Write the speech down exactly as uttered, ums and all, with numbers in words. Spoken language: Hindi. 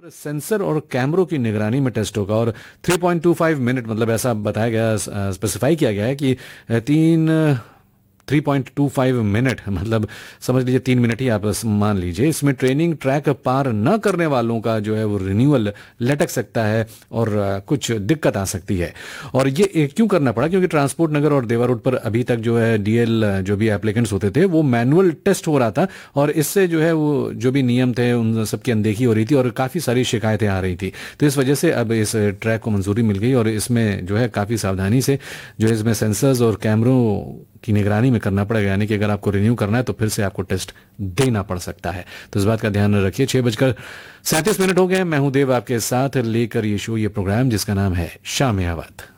सेंसर और कैमरों की निगरानी में टेस्ट होगा और three point two five minute मतलब ऐसा बताया गया, स्पेसिफाई किया गया है कि तीन three point two five minute मतलब समझ लीजिए तीन मिनट ही आप मान लीजिए। इसमें ट्रेनिंग ट्रैक पार न करने वालों का जो है वो रिन्यूअल लटक सकता है और कुछ दिक्कत आ सकती है। और ये क्यों करना पड़ा? क्योंकि ट्रांसपोर्ट नगर और देवा रोड पर अभी तक जो है डीएल जो भी एप्लीकेंट्स होते थे वो मैनुअल टेस्ट हो रहा था और इससे जो है वो जो भी नियम थे उन सबकी अनदेखी हो रही थी और काफ़ी सारी शिकायतें आ रही थी। तो इस वजह से अब इस ट्रैक को मंजूरी मिल गई और इसमें जो है काफ़ी सावधानी से जो है इसमें सेंसर्स और कैमरों की निगरानी में करना पड़ेगा, यानी कि अगर आपको रिन्यू करना है तो फिर से आपको टेस्ट देना पड़ सकता है। तो इस बात का ध्यान रखिए। छह बजकर सैंतीस मिनट हो गए। मैं हूं देव आपके साथ लेकर ये शो ये प्रोग्राम जिसका नाम है शाम-ए-अवध।